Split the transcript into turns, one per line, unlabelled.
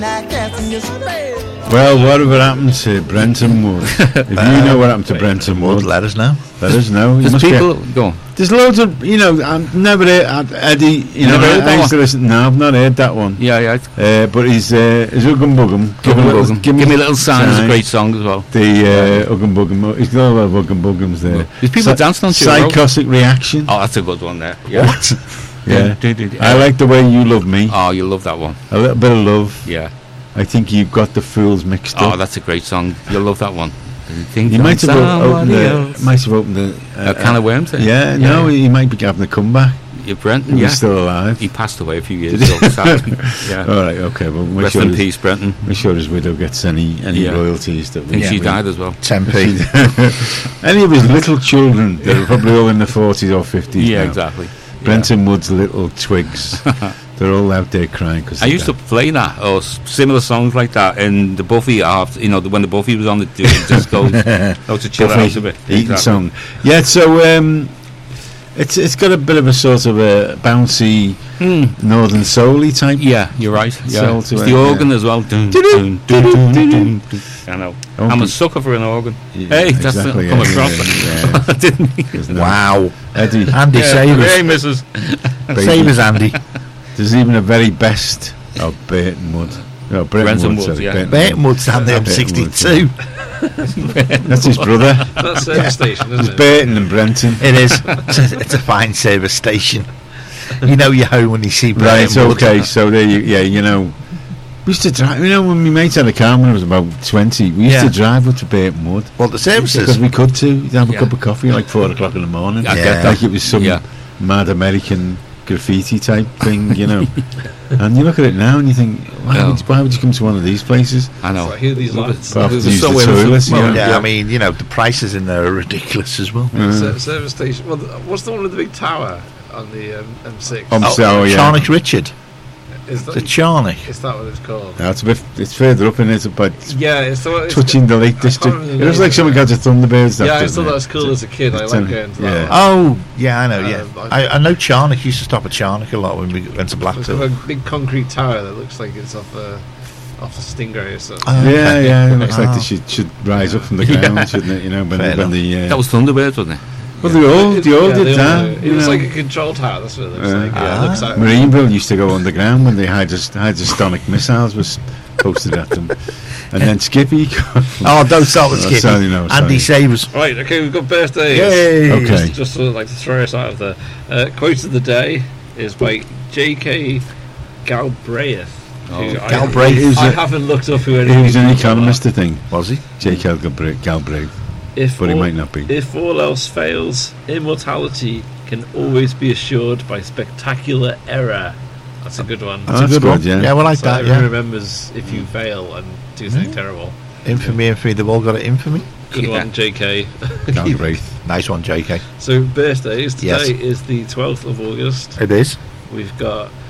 Well, whatever happened to Brenton Wood? If you know what happened to Brenton Wood,
let us know.
Let us know.
There's people go on.
There's loads of, I've never heard Eddie. I used to listen. No, I've not heard that one.
Yeah.
But he's Uggum Buggum.
Give me a little sign. It's a great song as well.
The Uggum Buggum. He's got a lot of Uggum Buggums there.
There's people dancing on
Psychotic Reaction.
Oh, that's a good one there. Yeah.
What? Yeah. I like The Way You Love Me.
Oh, you love that one.
A little bit of love.
Yeah.
I think you've got the fools mixed up.
Oh, that's a great song. You'll love that one.
He might have opened a
can of worms.
Yeah, no, he might be having a comeback.
Yeah, Brenton.
He's still alive.
He passed away a few years ago. Sadly. Yeah.
All right, okay. Well,
rest in peace, Brenton.
Make sure his widow gets any royalties.
I think she died as well.
10p.
Any of his little children, they're probably all in the 40s or 50s.
Yeah,
now.
exactly.
Brenton Wood's little twigs. They're all out there crying.
I used to play that or similar songs like that in the Buffy when the Buffy was on, the just goes to chill out a bit.
Eating song. Yeah, so it's got a bit of a sort of a bouncy northern soul-y type.
Yeah, you're right. Yeah.
It's
the organ as well. Dun, dun, dun, dun, dun, dun. I know. I'm a sucker for an organ.
Yeah,
hey, that's
exactly,
come across. Didn't he?
Wow.
Eddie.
Andy Savers.
Hey, Mrs.
Savers, Andy.
There's even a very best of Burton Wood. No, Brenton Wood,
yeah.
Burton Wood's on the M62.
That's his brother.
That's service station, isn't
It's
it?
Burton and Brenton.
It is. It's a fine service station. You know you're home when you see Burton
Right,
Wood.
okay, so there we used to drive, when my mates had a car when I was about 20, we used to drive up to Burton Wood.
Well, the services.
Because we could too. You'd have a cup of coffee like 4 o'clock in the morning.
I get that.
Like it was some mad American graffiti type thing, And you look at it now and you think, why would you come to one of these places?
I know.
So here these lights.
Well, use the toilets,
I mean, the prices in there are ridiculous as well.
Service station. Well, what's the one with the big tower on the M6?
Charnock Richard.
Is that
The Charnock.
Is that what it's called?
No, it's further up in it, but
It's
touching the Lake District. It looks like something got to Thunderbirds.
Yeah, I thought that was cool as a kid. I like going to that one.
Oh, yeah, I know, yeah. I know Charnock. Used to stop at Charnock a lot when we went to Blackpool.
It's got a big concrete tower that looks like it's off the Stingray or something.
It looks like they should rise up from the ground, shouldn't it?
That was Thunderbirds, wasn't it?
Well, they all did that.
It was like a control tower. That's what it looks like. Yeah, it looks like
Marineville used to go underground when the hydrostonic missiles was posted at them, and then Skippy.
Don't start with Skippy. Andy Savers.
Right. Okay, we've got birthdays.
Yay. Okay.
Just sort of like to throw us out of the quote of the day is by J.K. Galbraith.
Galbraith.
I haven't looked up who
he was an economist, I think.
Was he?
J.K. Galbraith. But he might not be.
If all else fails, immortality can always be assured by spectacular error. That's a good one.
That's a good one.
Yeah, well, like
so
that.
Everyone remembers if you fail and do something terrible.
Infamy. They've all got it. Infamy.
Good one, J.K.
Galbraith.
Nice one, J.K.
So birthdays. Today is the 12th of August.
It is.
We've got